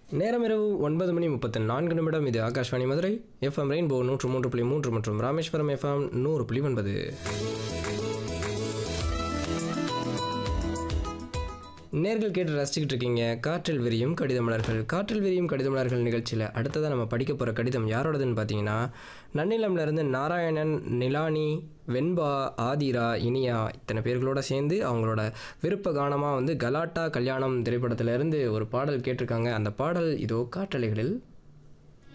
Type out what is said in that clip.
நேரம் இரவு 9:34 இது ஆகாஷ்வாணி மதுரை எஃப்எம் ரெயின்போ 103.3 மற்றும் ராமேஸ்வரம் எஃப்எம் 100.9. நேர்கள் கேட்டு ரசிச்சுக்கிட்டு இருக்கீங்க காற்றில் விரியும் கடிதமலர்கள். காற்றில் விரியும் கடிதமலர்கள் நிகழ்ச்சியில் அடுத்ததாக நம்ம படிக்க போகிற கடிதம் யாரோடதுன்னு பார்த்தீங்கன்னா, நன்னிலம்லேருந்து நாராயணன், நிலானி, வெண்பா, ஆதிரா, இனியா இத்தனை பேர்களோட சேர்ந்து அவங்களோட விருப்ப கானமாக கலாட்டா கல்யாணம் திரைப்படத்திலேருந்து ஒரு பாடல் கேட்டிருக்காங்க. அந்த பாடல் இதோ காற்றலைகளில்.